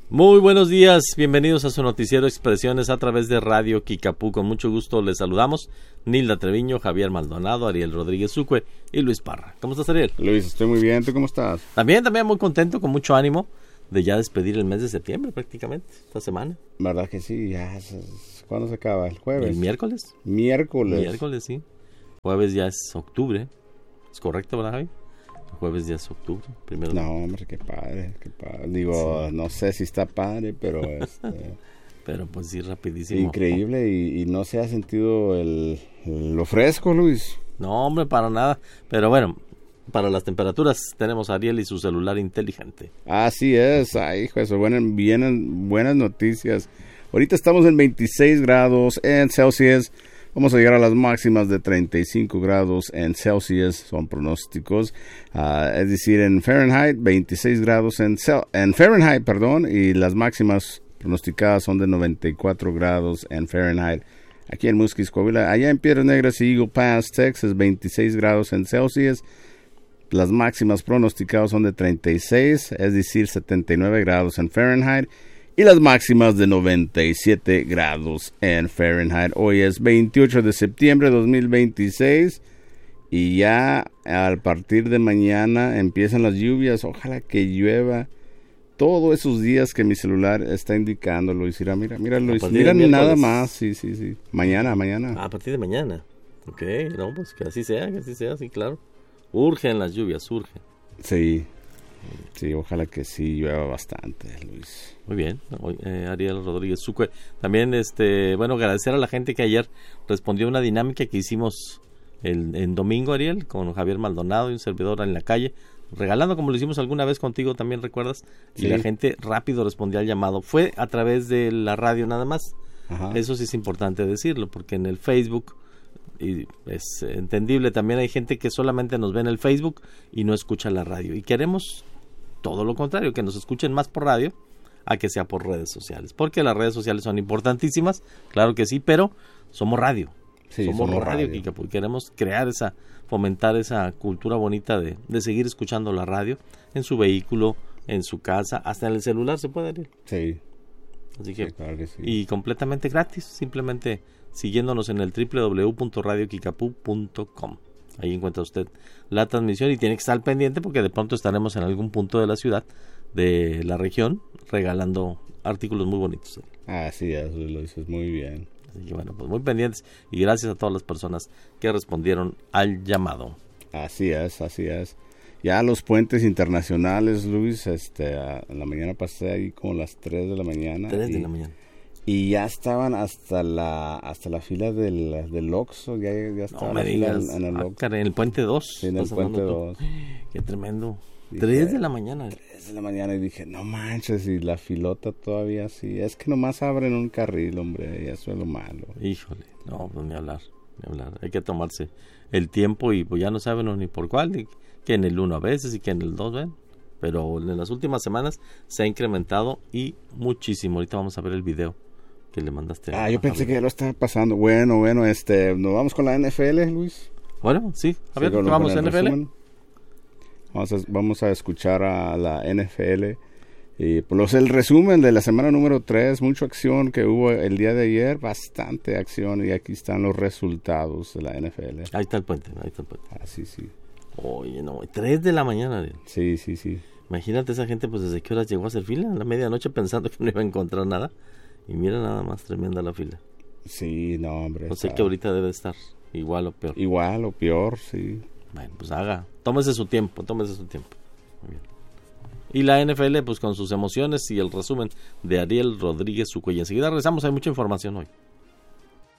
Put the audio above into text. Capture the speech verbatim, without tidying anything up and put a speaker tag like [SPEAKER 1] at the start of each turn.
[SPEAKER 1] Muy buenos días, bienvenidos a su noticiero Expresiones a través de Radio Kikapú. Con mucho gusto les saludamos Nilda Treviño, Javier Maldonado, Ariel Rodríguez Sucue y Luis Parra. ¿Cómo estás, Ariel?
[SPEAKER 2] Luis, estoy muy bien, ¿tú cómo estás?
[SPEAKER 1] También, también muy contento, con mucho ánimo de ya despedir el mes de septiembre prácticamente, esta semana.
[SPEAKER 2] ¿Verdad que sí? Ya, ¿cuándo se acaba? ¿El jueves?
[SPEAKER 1] El miércoles.
[SPEAKER 2] Miércoles.
[SPEAKER 1] Miércoles, sí. Jueves ya es octubre. ¿Es correcto, verdad, Javi? El jueves ya es octubre. Primero.
[SPEAKER 2] No, hombre, qué padre, qué padre. Digo, sí. No sé si está padre, pero... Este,
[SPEAKER 1] pero pues sí, rapidísimo.
[SPEAKER 2] Increíble, y, y no se ha sentido el, el, lo fresco, Luis.
[SPEAKER 1] No, hombre, para nada. Pero bueno, para las temperaturas tenemos a Ariel y su celular inteligente.
[SPEAKER 2] Así es, ay, hijo, eso, buenas, bien, buenas noticias. Ahorita estamos en veintiséis grados en Celsius. Vamos a llegar a las máximas de treinta y cinco grados en Celsius, son pronósticos. Uh, es decir, en Fahrenheit, veintiséis grados en, Cel- en Fahrenheit, perdón, y las máximas pronosticadas son de noventa y cuatro grados en Fahrenheit. Aquí en Musquis, Coahuila. Allá en Piedras Negras y Eagle Pass, Texas, veintiséis grados en Celsius. Las máximas pronosticadas son de treinta y seis, es decir, setenta y nueve grados en Fahrenheit. Y las máximas de noventa y siete grados en Fahrenheit. Hoy es veintiocho de septiembre de dos mil veintiséis. Y ya a partir de mañana empiezan las lluvias. Ojalá que llueva todos esos días que mi celular está indicando, Luis. Mira, mira, mira, Luis. Mira, nada más. Sí, sí, sí. Mañana, mañana.
[SPEAKER 1] Ah, a partir de mañana. Ok, no, pues que así sea, que así sea, sí, claro. Urgen las lluvias, urgen.
[SPEAKER 2] Sí. Sí, ojalá que sí llueva bastante, Luis.
[SPEAKER 1] Muy bien, eh, Ariel Rodríguez Sucue. También, este, bueno, agradecer a la gente que ayer respondió a una dinámica que hicimos el, en domingo, Ariel, con Javier Maldonado y un servidor en la calle, regalando como lo hicimos alguna vez contigo, también recuerdas, sí. Y la gente rápido respondió al llamado. Fue a través de la radio nada más. Ajá. Eso sí es importante decirlo, porque en el Facebook, y es entendible, también hay gente que solamente nos ve en el Facebook y no escucha la radio. Y queremos todo lo contrario, que nos escuchen más por radio a que sea por redes sociales, porque las redes sociales son importantísimas, claro que sí, pero somos radio,
[SPEAKER 2] sí,
[SPEAKER 1] somos, somos radio, radio. Y queremos crear esa, fomentar esa cultura bonita de, de seguir escuchando la radio en su vehículo, en su casa, hasta en el celular se puede ir.
[SPEAKER 2] Sí.
[SPEAKER 1] Así que,
[SPEAKER 2] sí, claro que sí.
[SPEAKER 1] Y completamente gratis, simplemente siguiéndonos en el doble u doble u doble u punto radio kikapú punto com. Ahí encuentra usted la transmisión y tiene que estar pendiente porque de pronto estaremos en algún punto de la ciudad, de la región, regalando artículos muy bonitos.
[SPEAKER 2] Así es, lo dices muy bien.
[SPEAKER 1] Así que bueno, pues muy pendientes y gracias a todas las personas que respondieron al llamado.
[SPEAKER 2] Así es, así es. Ya los puentes internacionales, Luis, este, a, en la mañana pasé ahí como las tres de la mañana.
[SPEAKER 1] tres de la mañana.
[SPEAKER 2] Y ya estaban hasta la hasta la fila del, del Oxxo, ya, ya estaba
[SPEAKER 1] no me
[SPEAKER 2] la
[SPEAKER 1] digas.
[SPEAKER 2] fila en, en el
[SPEAKER 1] ah,
[SPEAKER 2] Oxxo.
[SPEAKER 1] Caray, en el puente dos.
[SPEAKER 2] Sí, en el puente dos.
[SPEAKER 1] Qué tremendo.
[SPEAKER 2] Dije,
[SPEAKER 1] tres de la mañana.
[SPEAKER 2] tres de la mañana y dije, no manches, y la filota todavía así. Es que nomás abren un carril, hombre, y eso es lo malo.
[SPEAKER 1] Híjole, no, pues ni hablar, ni hablar. Hay que tomarse el tiempo y pues ya no sabemos ni por cuál, ni, que en el uno a veces y que en el dos, ¿ven? Pero en las últimas semanas se ha incrementado y muchísimo. Ahorita vamos a ver el video que le mandaste.
[SPEAKER 2] Ah, yo pensé que ya lo estaba pasando. Bueno, bueno, este, ¿nos vamos con la N F L, Luis?
[SPEAKER 1] Bueno, sí, a ver,
[SPEAKER 2] sí,
[SPEAKER 1] vamos a N F L.
[SPEAKER 2] Vamos a, vamos a escuchar a la N F L. Y pues el resumen de la semana número tres, mucha acción que hubo el día de ayer, bastante acción, y aquí están los resultados de la N F L.
[SPEAKER 1] Ahí está el puente, ahí está el puente.
[SPEAKER 2] Ah, sí, sí.
[SPEAKER 1] Oye, no, tres de la mañana. Ariel.
[SPEAKER 2] Sí, sí, sí.
[SPEAKER 1] Imagínate esa gente, pues desde qué horas llegó a hacer fila, a la medianoche pensando que no iba a encontrar nada. Y mira nada más, tremenda la fila.
[SPEAKER 2] Sí, no, hombre.
[SPEAKER 1] No sé que ahorita debe estar igual o peor.
[SPEAKER 2] Igual o peor, sí.
[SPEAKER 1] Bueno, pues haga, tómese su tiempo, tómese su tiempo. Muy bien. Y la N F L, pues con sus emociones y el resumen de Ariel Rodríguez Sucue. Enseguida regresamos, hay mucha información hoy.